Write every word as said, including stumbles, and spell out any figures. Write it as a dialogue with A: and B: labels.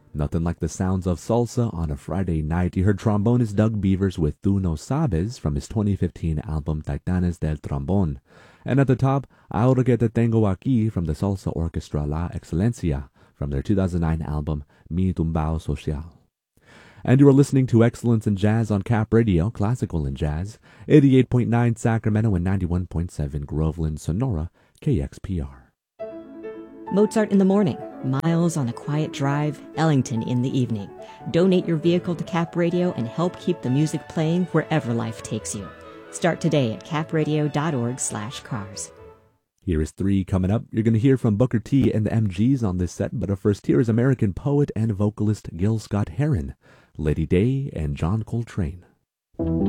A: Nothing like the sounds of salsa on a Friday night. You heard trombonist Doug Beavers with Tu No Sabes from his twenty fifteen album Titanes del Trombón. And at the top, Ahora que te tengo aquí from the salsa orchestra La Excelencia from their two thousand nine album Mi Tumbao Social. And you are listening to Excellence in Jazz on Cap Radio, classical and jazz, eighty-eight point nine Sacramento and ninety-one point seven Groveland, Sonora, K X P R.
B: Mozart in the morning, Miles on a quiet drive, Ellington in the evening. Donate your vehicle to Cap Radio and help keep the music playing wherever life takes you. Start today at capradio.org slash cars.
A: Here is three coming up. You're going to hear from Booker T and the M Gs on this set, but first here is American poet and vocalist Gil Scott-Heron, Lady Day, and John Coltrane.